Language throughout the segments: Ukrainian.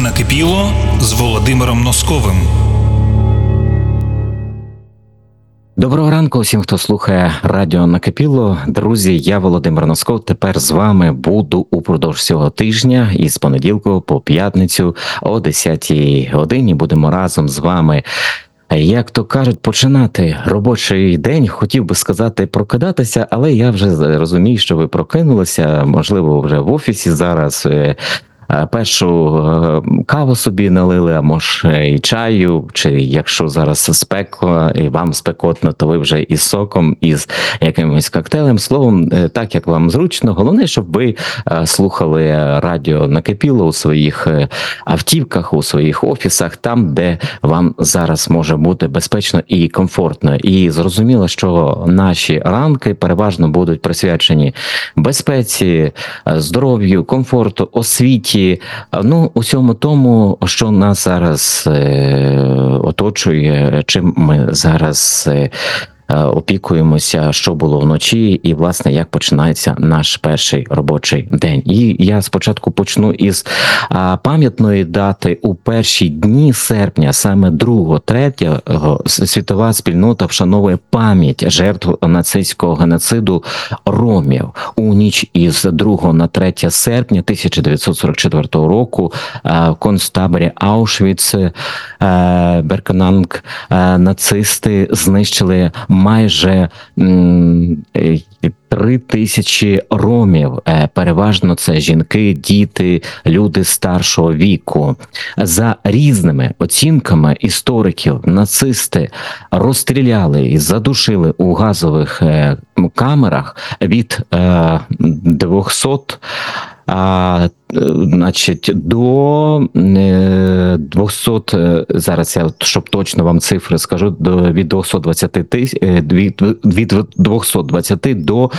Накипіло з Володимиром Носковим. Доброго ранку усім, хто слухає радіо Накипіло. Друзі, я Володимир Носков. Тепер з вами буду упродовж цього тижня із понеділку по п'ятницю о 10-й годині. Будемо разом з вами, як то кажуть, починати робочий день. Хотів би сказати прокидатися, але я вже розумію, що ви прокинулися, можливо, вже в офісі зараз. Першу каву собі налили, а може і чаю, чи якщо зараз спеко і вам спекотно, то ви вже із соком, із якимось коктейлем. Словом, так як вам зручно. Головне, щоб ви слухали радіо Накипіло у своїх автівках, у своїх офісах, там, де вам зараз може бути безпечно і комфортно. І зрозуміло, що наші ранки переважно будуть присвячені безпеці, здоров'ю, комфорту, освіті, усьому тому, що нас зараз оточує, чим ми зараз опікуємося, що було вночі і, власне, як починається наш перший робочий день. І я спочатку почну із пам'ятної дати. У перші дні серпня, саме 2-3, світова спільнота вшановує пам'ять жертв нацистського геноциду ромів. У ніч із 2 на 3 серпня 1944 року в концтаборі Аушвіц, Беркенанг, нацисти знищили майже 3000 ромів, переважно це жінки, діти, люди старшого віку. За різними оцінками істориків, нацисти розстріляли і задушили у газових камерах від 200 до 200, зараз я, щоб точно вам цифри скажу, від 220 до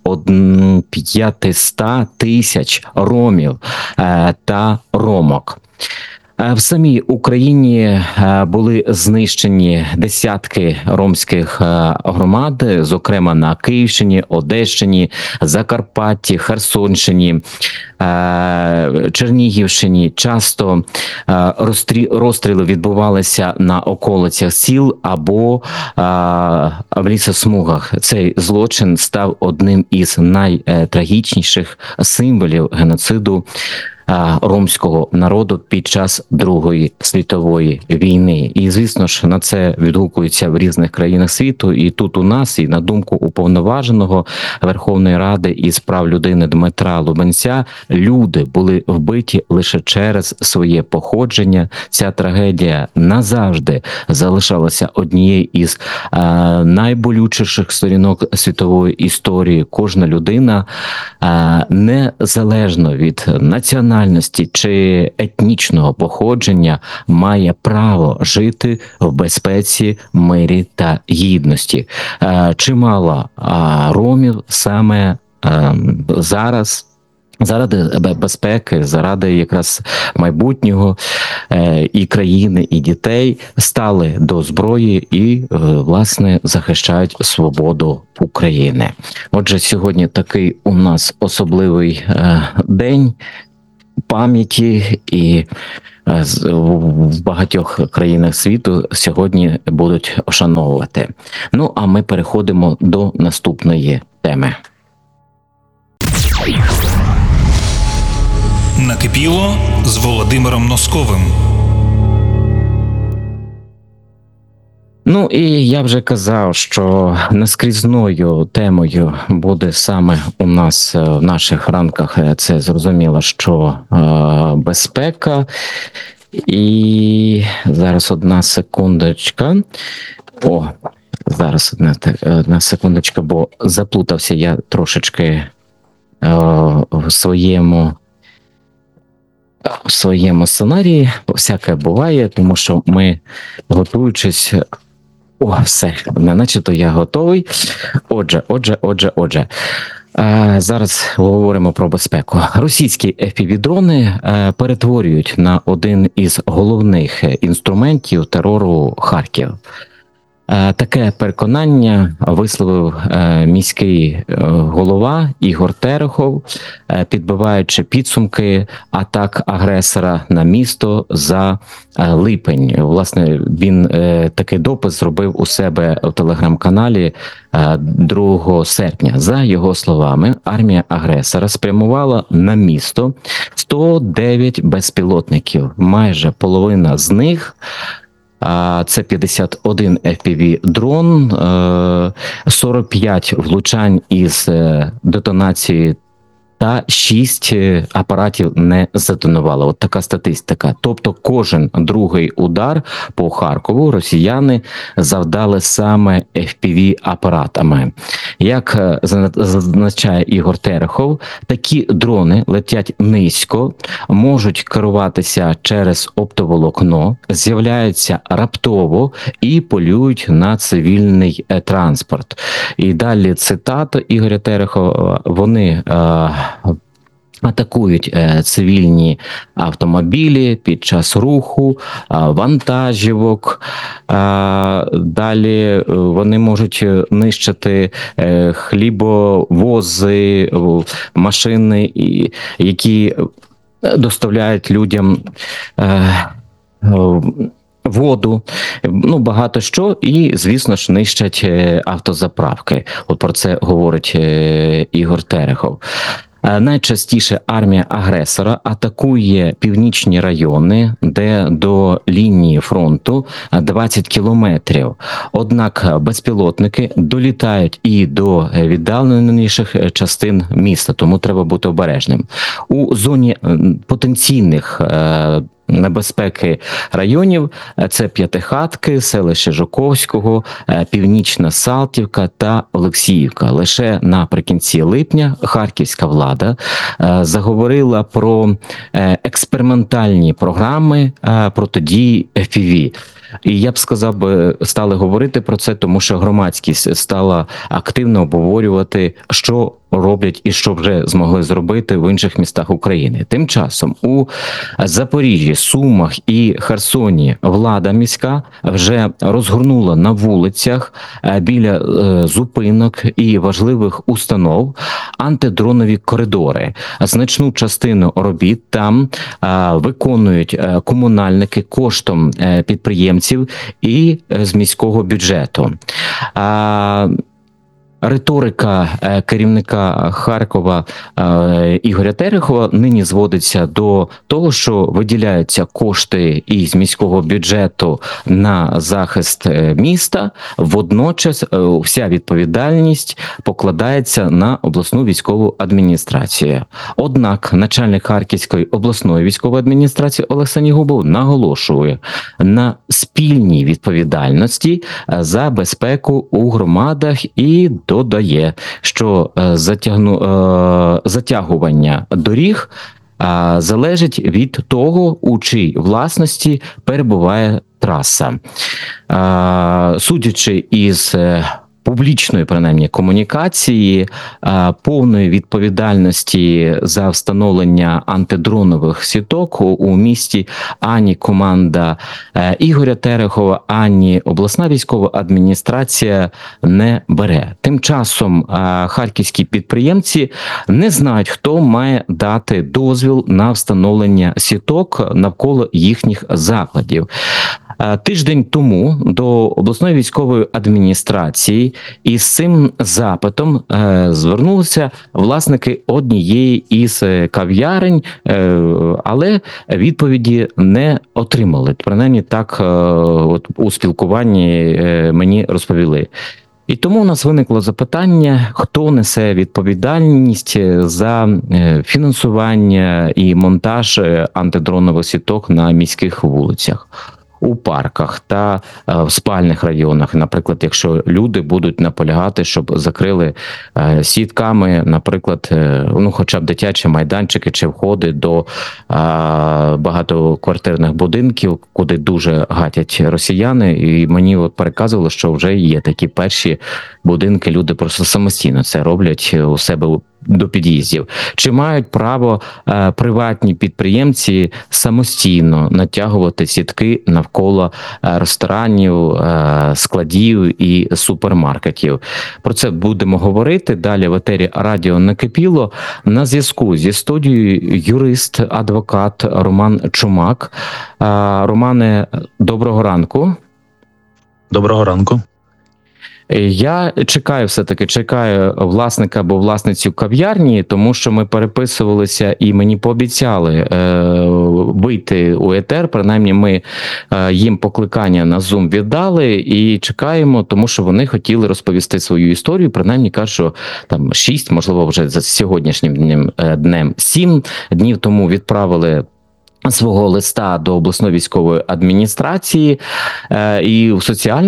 500 тисяч ромів та ромок. В самій Україні були знищені десятки ромських громад, зокрема на Київщині, Одещині, Закарпатті, Херсонщині, Чернігівщині. Часто розстріли відбувалися на околицях сіл або в лісосмугах. Цей злочин став одним із найтрагічніших символів геноциду ромського народу під час Другої світової війни. І, звісно ж, на це відгукуються в різних країнах світу, і тут у нас, і на думку уповноваженого Верховної Ради із прав людини Дмитра Лубенця, люди були вбиті лише через своє походження. Ця трагедія назавжди залишалася однією із найболючіших сторінок світової історії. Кожна людина, незалежно від національності чи етнічного походження, має право жити в безпеці, мирі та гідності. Чимало ромів саме зараз заради безпеки, заради якраз майбутнього і країни, і дітей стали до зброї і, власне, захищають свободу України. Отже, сьогодні такий у нас особливий день пам'яті, і в багатьох країнах світу сьогодні будуть вшановувати. А ми переходимо до наступної теми. Накипіло з Володимиром Носковим. І я вже казав, що наскрізною темою буде саме у нас в наших ранках, це зрозуміло, що безпека. І зараз одна секундочка. Зараз одна секундочка, бо заплутався я трошечки в своєму сценарії. Всяке буває, тому що ми, готуючись... все, начебто я готовий. Отже. Зараз говоримо про безпеку. Російські FPV-дрони перетворюють на один із головних інструментів терору Харків. Таке переконання висловив міський голова Ігор Терехов, підбиваючи підсумки атак агресора на місто за липень. Власне, він такий допис зробив у себе в телеграм-каналі 2 серпня. За його словами, армія агресора спрямувала на місто 109 безпілотників. Майже половина з них це 51 FPV-дрон, 45 влучань із детонацією та 6 апаратів не здетонувало. От така статистика. Тобто кожен другий удар по Харкову росіяни завдали саме FPV-апаратами. Як зазначає Ігор Терехов, такі дрони летять низько, можуть керуватися через оптоволокно, з'являються раптово і полюють на цивільний транспорт. І далі цитата Ігоря Терехова: вони атакують цивільні автомобілі під час руху, вантажівок. Далі вони можуть нищити хлібовози, машини, які доставляють людям воду, ну багато що, і, звісно ж, нищать автозаправки. От про це говорить Ігор Терехов. Найчастіше армія агресора атакує північні райони, де до лінії фронту 20 кілометрів. Однак безпілотники долітають і до віддаленіших частин міста, тому треба бути обережним. У зоні потенційних небезпеки районів це П'ятихатки, селище Жуковського, Північна Салтівка та Олексіївка. Лише наприкінці липня харківська влада заговорила про експериментальні програми протидії FPV. І я б сказав, стали говорити про це, тому що громадськість стала активно обговорювати, що роблять і що вже змогли зробити в інших містах України. Тим часом у Запоріжжі, Сумах і Херсоні влада міська вже розгорнула на вулицях біля зупинок і важливих установ антидронові коридори. Значну частину робіт там виконують комунальники коштом підприємців і з міського бюджету. Риторика керівника Харкова Ігоря Терехова нині зводиться до того, що виділяються кошти із міського бюджету на захист міста, водночас вся відповідальність покладається на обласну військову адміністрацію. Однак начальник Харківської обласної військової адміністрації Олег Санігубов наголошує на спільній відповідальності за безпеку у громадах і додає, що затягування доріг залежить від того, у чиїй власності перебуває траса. Судячи із публічної, принаймні, комунікації, повної відповідальності за встановлення антидронових сіток у місті ані команда Ігоря Терехова, ані обласна військова адміністрація не бере. Тим часом харківські підприємці не знають, хто має дати дозвіл на встановлення сіток навколо їхніх закладів. Тиждень тому до обласної військової адміністрації із цим запитом звернулися власники однієї із кав'ярень, але відповіді не отримали. Принаймні так от у спілкуванні мені розповіли. І тому у нас виникло запитання, хто несе відповідальність за фінансування і монтаж антидронових сіток на міських вулицях, у парках та в спальних районах. Наприклад, якщо люди будуть наполягати, щоб закрили сітками, наприклад, ну хоча б дитячі майданчики чи входи до багатоквартирних будинків, куди дуже гатять росіяни. І мені от переказували, що вже є такі перші будинки, люди просто самостійно це роблять у себе до під'їздів? Чи мають право приватні підприємці самостійно натягувати сітки навколо ресторанів, складів і супермаркетів? Про це будемо говорити далі в етері радіо «Накипіло». На зв'язку зі студією юрист, адвокат Роман Чумак. Романе, доброго ранку. Доброго ранку. Я чекаю власника або власницю кав'ярні, тому що ми переписувалися і мені пообіцяли вийти у етер, принаймні ми їм покликання на Zoom віддали і чекаємо, тому що вони хотіли розповісти свою історію, принаймні кажуть, що там 6, можливо вже за сьогоднішнім днем 7 днів тому відправили свого листа до обласної військової адміністрації, і у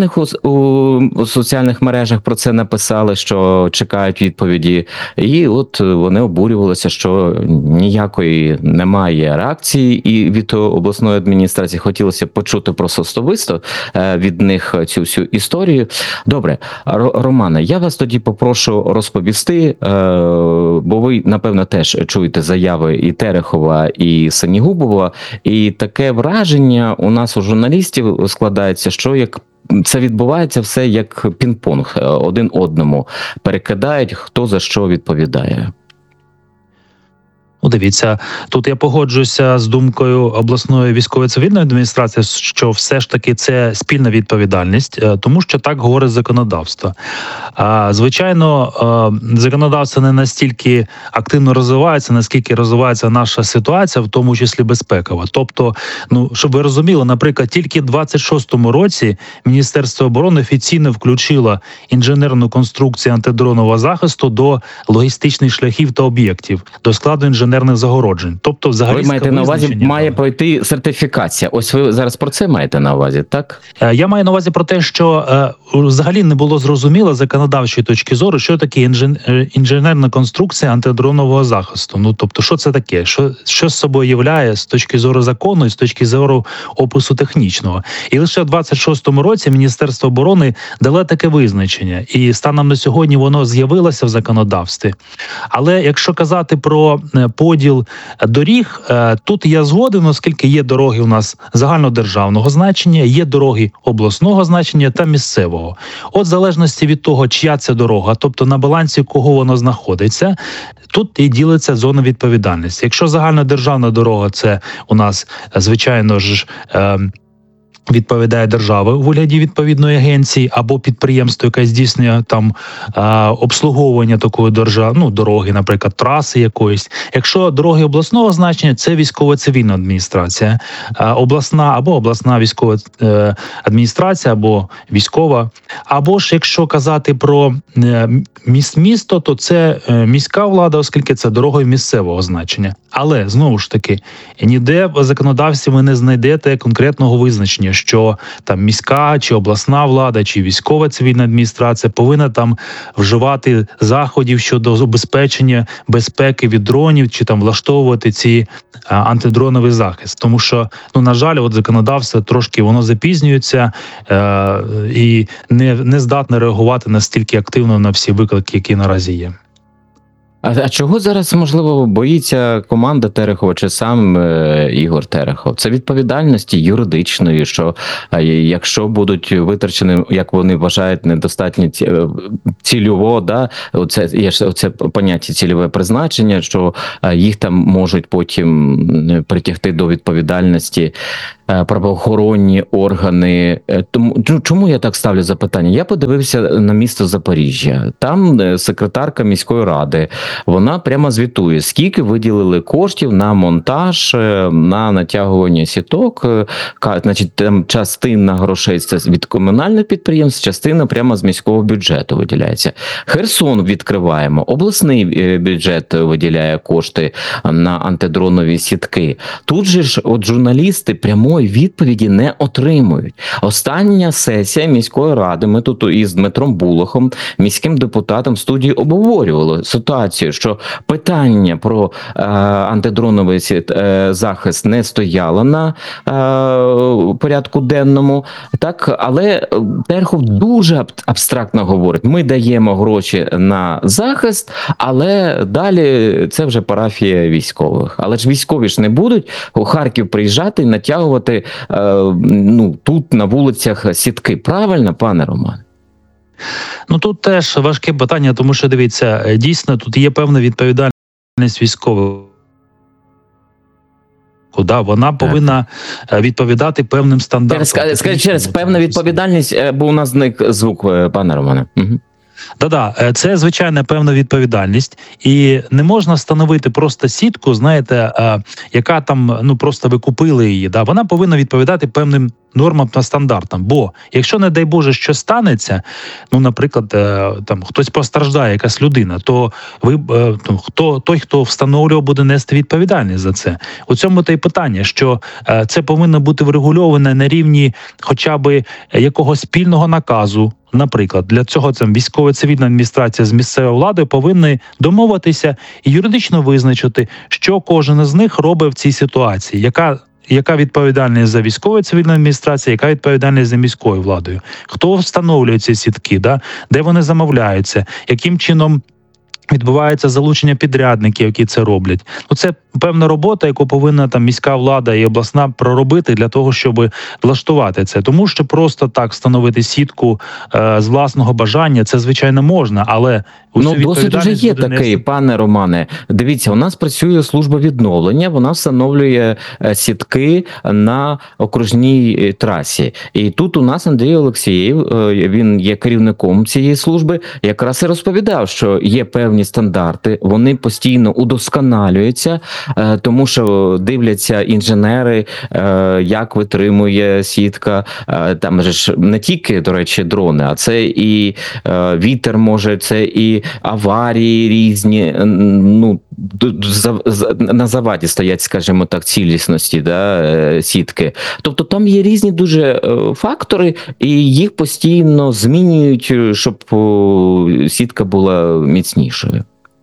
соціальних мережах про це написали, що чекають відповіді. І от вони обурювалися, що ніякої немає реакції і від обласної адміністрації. Хотілося почути просто особисто від них цю всю історію. Добре, Романе, я вас тоді попрошу розповісти, бо ви, напевно, теж чуєте заяви і Терехова, і Синігубова, і таке враження у нас у журналістів складається, що як це відбувається все як пінг-понг, один одному перекидають, хто за що відповідає. Дивіться, тут я погоджуюся з думкою обласної військової цивільної адміністрації, що все ж таки це спільна відповідальність, тому що так говорить законодавство. Звичайно, законодавство не настільки активно розвивається, наскільки розвивається наша ситуація, в тому числі безпекова. Тобто, щоб ви розуміли, наприклад, тільки в 26-му році Міністерство оборони офіційно включило інженерну конструкцію антидронового захисту до логістичних шляхів та об'єктів, до складу інженерних загороджень. Тобто, взагалі, ви маєте на увазі, має пройти сертифікація. Ось ви зараз про це маєте на увазі, так? Я маю на увазі про те, що взагалі не було зрозуміло з законодавчої точки зору, що таке інженерна конструкція антидронового захисту. Тобто, що це таке? Що з собою являє з точки зору закону і з точки зору опису технічного. І лише в 26-му році Міністерство оборони дало таке визначення. І станом на сьогодні воно з'явилося в законодавстві. Але якщо казати про поділ доріг, тут я згоден, оскільки є дороги у нас загальнодержавного значення, є дороги обласного значення та місцевого. От в залежності від того, чия це дорога, тобто на балансі кого воно знаходиться, тут і ділиться зона відповідальності. Якщо загальнодержавна дорога, це у нас, звичайно ж, відповідає держава у вигляді відповідної агенції або підприємство, яке здійснює там обслуговування такої дороги, наприклад, траси якоїсь. Якщо дороги обласного значення, це військово-цивільна адміністрація, обласна або обласна військова адміністрація, або військова. Або ж, якщо казати про місто, то це міська влада, оскільки це дорогою місцевого значення. Але, знову ж таки, ніде в законодавстві ви не знайдете конкретного визначення, що там міська чи обласна влада, чи військова цивільна адміністрація повинна там вживати заходів щодо забезпечення безпеки від дронів, чи там влаштовувати ці антидроновий захист. Тому що, на жаль, от законодавство трошки воно запізнюється і не здатне реагувати настільки активно на всі виклики, які наразі є. А чого зараз, можливо, боїться команда Терехова чи сам Ігор Терехов? Це відповідальності юридичної, що якщо будуть витрачені, як вони вважають, недостатньо цільово, оце поняття цільове призначення, що їх там можуть потім притягти до відповідальності правоохоронні органи. Тому чому я так ставлю запитання? Я подивився на місто Запоріжжя. Там секретарка міської ради, вона прямо звітує, скільки виділили коштів на монтаж, на натягування сіток. Значить, там частина грошей це від комунальних підприємств, частина прямо з міського бюджету виділяється. Херсон відкриваємо, обласний бюджет виділяє кошти на антидронові сітки. Тут же ж от журналісти прямою прямої відповіді не отримують. Остання сесія міської ради, ми тут із Дмитром Булахом, міським депутатом в студії, обговорювали ситуацію, що питання про антидроновий захист не стояло на порядку денному, так, але Терехов дуже абстрактно говорить: ми даємо гроші на захист, але далі це вже парафія військових. Але ж військові ж не будуть у Харків приїжджати і натягувати тут на вулицях сітки. Правильно, пане Романе? Ну тут теж важке питання, тому що, дивіться, дійсно тут є певна відповідальність військових. Да, вона повинна відповідати певним стандартам. Скажіть через певна відповідальність, бо у нас зник звук, пане Романе. Угу. Да, це звичайно певна відповідальність, і не можна встановити просто сітку, знаєте, яка там просто ви купили її. Да, вона повинна відповідати певним нормам та стандартам. Бо якщо, не дай Боже, що станеться, наприклад, там хтось постраждає, якась людина, то той, хто встановлював, буде нести відповідальність за це. У цьому та й питання, що це повинно бути врегульоване на рівні хоча б якогось спільного наказу. Наприклад, для цього військово-цивільна адміністрація з місцевою владою повинні домовитися і юридично визначити, що кожен із них робить в цій ситуації, яка відповідальність за військово-цивільну адміністрацію, яка відповідальність за міською владою, хто встановлює ці сітки, де вони замовляються, яким чином відбувається залучення підрядників, які це роблять. Це певна робота, яку повинна міська влада і обласна проробити для того, щоб влаштувати це. Тому що просто так встановити сітку з власного бажання, це, звичайно, можна, але досвід вже є такий, пане Романе. Дивіться, у нас працює служба відновлення, вона встановлює сітки на окружній трасі. І тут у нас Андрій Олексієв, він є керівником цієї служби, якраз і розповідав, що є певні стандарти, вони постійно удосконалюються, тому що дивляться інженери, як витримує сітка. Там же ж не тільки, до речі, дрони, а це і вітер може, це і аварії різні, на заваді стоять, скажімо так, цілісності сітки. Тобто там є різні дуже фактори, і їх постійно змінюють, щоб сітка була міцнішою.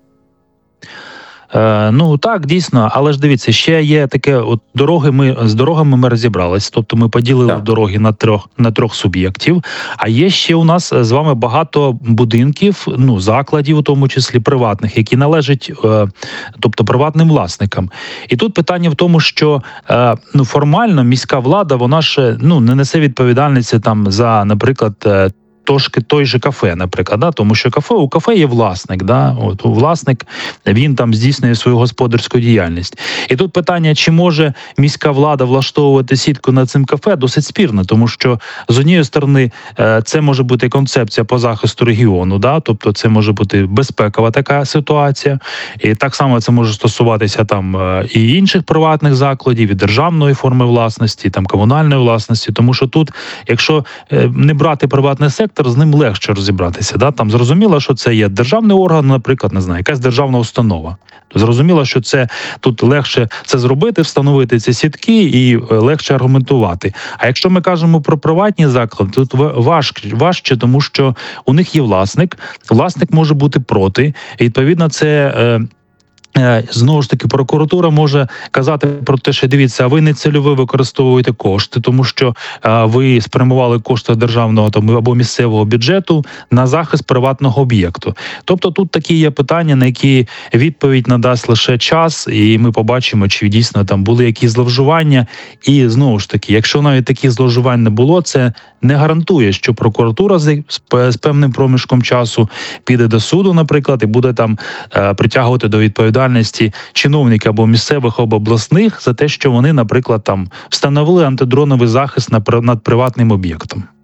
Так, дійсно, але ж дивіться, ще є таке, з дорогами ми розібрались, тобто ми поділили дороги на трьох суб'єктів, а є ще у нас з вами багато будинків, закладів, у тому числі приватних, які належать, тобто приватним власникам. І тут питання в тому, що формально міська влада, вона ж не несе відповідальності за, наприклад, той же кафе, наприклад, тому що у кафе є власник, власник, він там здійснює свою господарську діяльність. І тут питання, чи може міська влада влаштовувати сітку над цим кафе, досить спірно, тому що з однієї сторони це може бути концепція по захисту регіону, тобто це може бути безпекова така ситуація, і так само це може стосуватися і інших приватних закладів, і державної форми власності, комунальної власності, тому що тут, якщо не брати приватний сектор, з ним легше розібратися. Там зрозуміло, що це є державний орган, наприклад, якась державна установа. Зрозуміло, що тут легше це зробити, встановити ці сітки і легше аргументувати. А якщо ми кажемо про приватні заклади, тут важче, тому що у них є власник може бути проти, і відповідно це... Знову ж таки, прокуратура може казати про те, що дивіться, а ви не цільово використовуєте кошти, тому що ви спрямували кошти державного або місцевого бюджету на захист приватного об'єкту. Тобто тут такі є питання, на які відповідь надасть лише час, і ми побачимо, чи дійсно там були якісь зловживання. І знову ж таки, якщо навіть таких зловживань не було, це не гарантує, що прокуратура з певним проміжком часу піде до суду, наприклад, і буде притягувати до відповідальності чиновників або місцевих, або обласних за те, що вони, наприклад, встановили антидроновий захист над приватним об'єктом.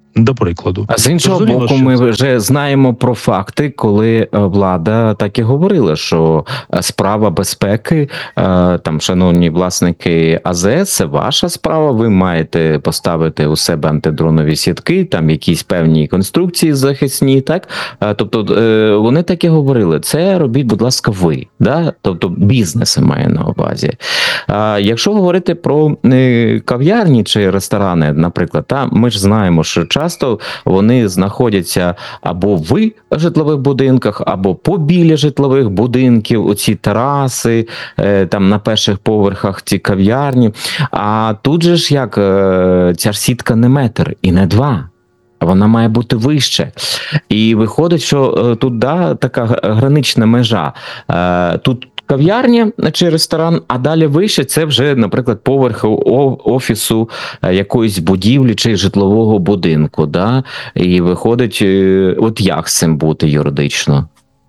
До прикладу. А з іншого Зрозуміло, боку, що ми це- вже знаємо про факти, коли влада так і говорила, що справа безпеки, там, шановні власники АЗС, це ваша справа, ви маєте поставити у себе антидронові сітки, там якісь певні конструкції захисні, так? Тобто вони так і говорили, це робіть, будь ласка, ви, да? Тобто бізнес має на увазі. Якщо говорити про кав'ярні чи ресторани, наприклад, ми ж знаємо, що часто вони знаходяться або в житлових будинках, або побіля житлових будинків, оці тераси, там на перших поверхах ці кав'ярні. А тут же ж як, ця ж сітка не метр і не два. Вона має бути вище. І виходить, що тут така гранична межа. Тут кав'ярня чи ресторан, а далі вище це вже, наприклад, поверх офісу якоїсь будівлі чи житлового будинку. Да? І виходить, от як з цим бути юридично?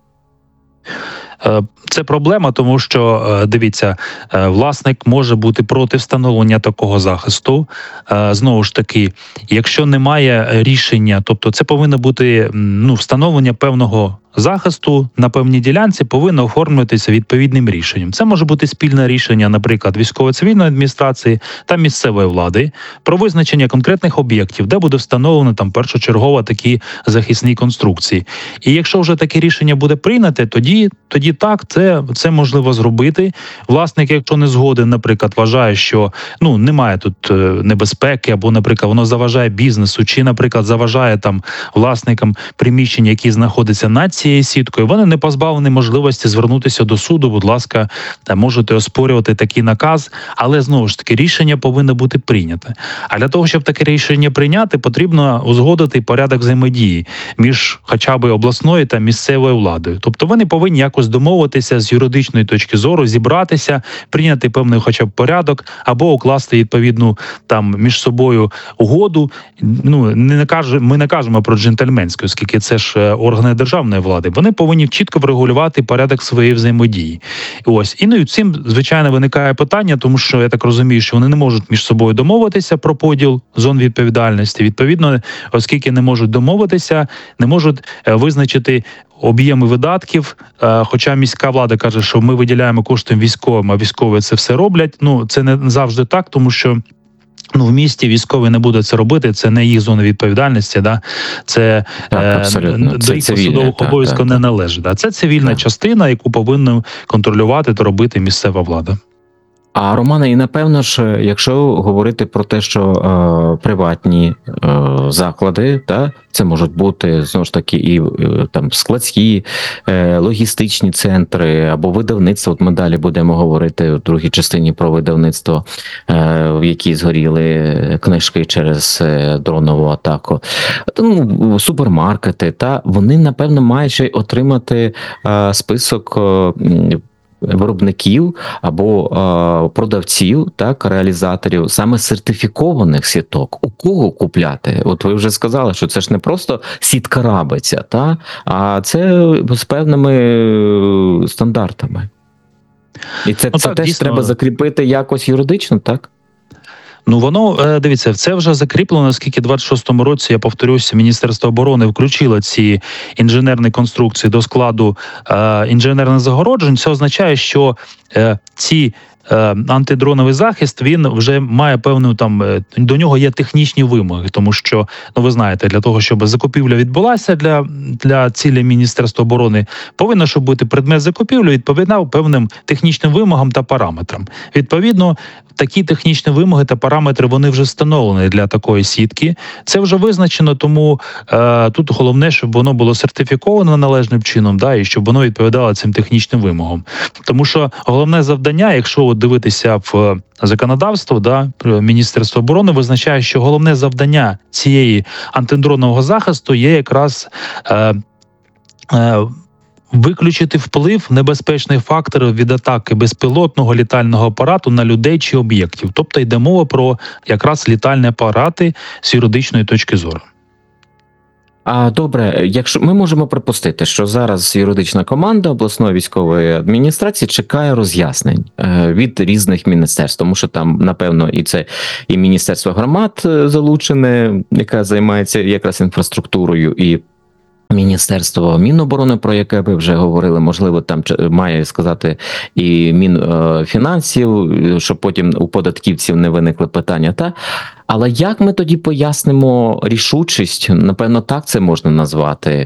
Це проблема, тому що, дивіться, власник може бути проти встановлення такого захисту. Знову ж таки, якщо немає рішення, тобто це повинно бути встановлення певного захисту на певній ділянці повинно оформлюватися відповідним рішенням. Це може бути спільне рішення, наприклад, військово-цивільної адміністрації та місцевої влади про визначення конкретних об'єктів, де буде встановлено там першочергово такі захисні конструкції. І якщо вже таке рішення буде прийняте, тоді так, це можливо зробити. Власник, якщо не згоден, наприклад, вважає, що немає тут небезпеки, або, наприклад, воно заважає бізнесу, чи, наприклад, заважає там власникам приміщень, які знаходяться над цією сіткою, вони не позбавлені можливості звернутися до суду, будь ласка, можете оспорювати такий наказ, але, знову ж таки, рішення повинно бути прийняте. А для того, щоб таке рішення прийняти, потрібно узгодити порядок взаємодії між хоча б обласною та місцевою владою. Тобто вони повинні якось домовитися з юридичної точки зору, зібратися, прийняти певний хоча б порядок, або укласти відповідну там між собою угоду. Ми не кажемо про джентльменську, оскільки це ж органи державної влади. Вони повинні чітко врегулювати порядок своєї взаємодії. І цим, звичайно, виникає питання, тому що я так розумію, що вони не можуть між собою домовитися про поділ зон відповідальності. Відповідно, оскільки не можуть домовитися, не можуть визначити об'єми видатків, хоча міська влада каже, що ми виділяємо кошти військовим, а військові це все роблять. Це не завжди так, тому що в місті військові не будуть це робити, це не їх зона відповідальності, це до їх посадових обов'язків не належить. Це цивільна частина, яку повинна контролювати та робити місцева влада. А, Романе, і напевно ж, якщо говорити про те, що приватні заклади, це можуть бути, знову ж таки, і там складські, логістичні центри або видавництво, от ми далі будемо говорити в другій частині про видавництво, в якій згоріли книжки через дронову атаку, супермаркети, вони, напевно, мають ще й отримати список виробників або продавців, реалізаторів саме сертифікованих сіток. У кого купляти? От ви вже сказали, що це ж не просто сітка рабиця, а це з певними стандартами. І це теж дійсно треба закріпити якось юридично, так? Воно, дивіться, це вже закріплено, оскільки в 26-му році, я повторюся, Міністерство оборони включило ці інженерні конструкції до складу інженерних загороджень. Це означає, що ці антидроновий захист, він вже має певну до нього є технічні вимоги, тому що, ви знаєте, для того, щоб закупівля відбулася для цілі Міністерства оборони, повинно, щоб бути предмет закупівлі, відповідав певним технічним вимогам та параметрам. Відповідно, такі технічні вимоги та параметри, вони вже встановлені для такої сітки. Це вже визначено, тому тут головне, щоб воно було сертифіковано належним чином, і щоб воно відповідало цим технічним вимогам. Тому що головне завдання, якщо дивитися в законодавство, Міністерство оборони визначає, що головне завдання цієї антидронового захисту є якраз виключити вплив небезпечних факторів від атаки безпілотного літального апарату на людей чи об'єктів. Тобто йде мова про якраз літальні апарати з юридичної точки зору. А добре, якщо ми можемо припустити, що зараз юридична команда обласної військової адміністрації чекає роз'яснень від різних міністерств, тому що там, напевно, і це і Міністерство громад залучене, яке займається якраз інфраструктурою, і Міністерство Міноборони, про яке ви вже говорили, можливо, там має сказати і Мінфінансів, щоб потім у податківців не виникли питання. Але як ми тоді пояснимо рішучість, напевно, так це можна назвати,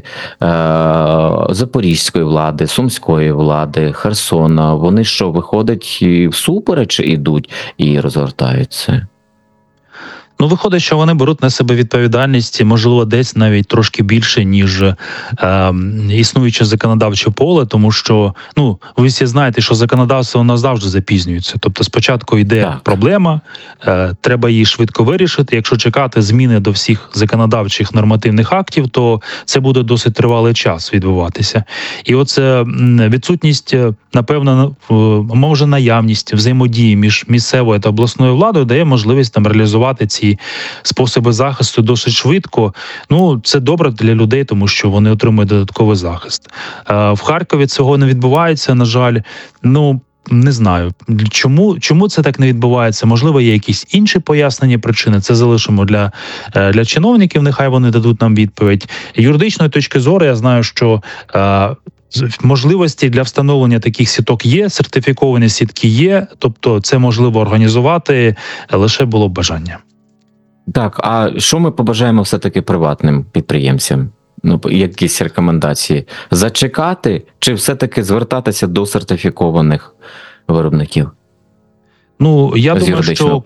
запорізької влади, сумської влади, Херсона? Вони що, виходять і всупереч ідуть і розгортаються? Ну, виходить, що вони беруть на себе відповідальність, можливо, десь навіть трошки більше, ніж існуюче законодавче поле, тому що, ну, ви всі знаєте, що законодавство у нас завжди запізнюється. Тобто спочатку йде проблема, треба її швидко вирішити. Якщо чекати зміни до всіх законодавчих нормативних актів, то це буде досить тривалий час відбуватися. І оце відсутність, напевно, може наявність взаємодії між місцевою та обласною владою дає можливість там реалізувати ці способи захисту досить швидко. Ну, це добре для людей, тому що вони отримують додатковий захист. В Харкові цього не відбувається, на жаль. Ну, не знаю, чому це так не відбувається. Можливо, є якісь інші пояснення причини. Це залишимо для чиновників, нехай вони дадуть нам відповідь. Юридичної точки зору я знаю, що можливості для встановлення таких сіток є, сертифіковані сітки є, тобто це можливо організувати, лише було б бажання. Так, а що ми побажаємо все-таки приватним підприємцям? Ну, якісь рекомендації? Зачекати чи все-таки звертатися до сертифікованих виробників? Ну, я думаю, що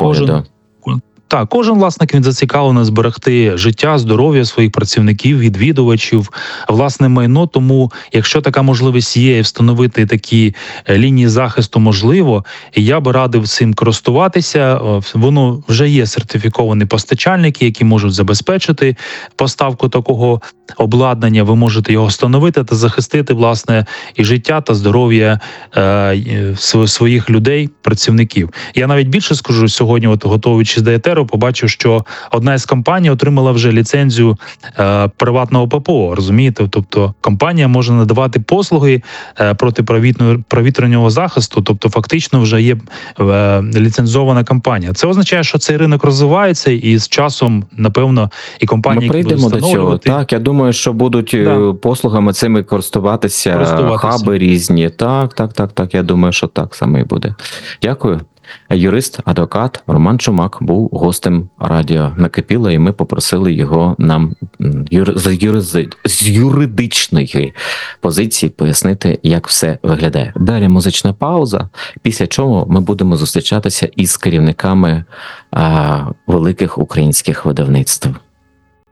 кожен власник, він зацікавлений зберегти життя, здоров'я своїх працівників, відвідувачів, власне майно. Тому, якщо така можливість є і встановити такі лінії захисту можливо, я би радив цим користуватися. Воно вже є сертифіковані постачальники, які можуть забезпечити поставку такого обладнання. Ви можете його встановити та захистити, власне, і життя та здоров'я своїх людей, працівників. Я навіть більше скажу, сьогодні, готуючись до етеру, побачив, що одна із компаній отримала вже ліцензію приватного ППО, розумієте? Тобто компанія може надавати послуги протиповітряного захисту, тобто фактично вже є ліцензована компанія. Це означає, що цей ринок розвивається і з часом, напевно, і компанії, які будуть встановлювати... до цього. Так, я думаю, що будуть послугами цими користуватися хаби різні. Так, я думаю, що так саме і буде. Дякую. Юрист, адвокат Роман Чумак був гостем радіо Накипіло, і ми попросили його нам з юридичної позиції пояснити, як все виглядає. Далі музична пауза, після чого ми будемо зустрічатися із керівниками великих українських видавництв.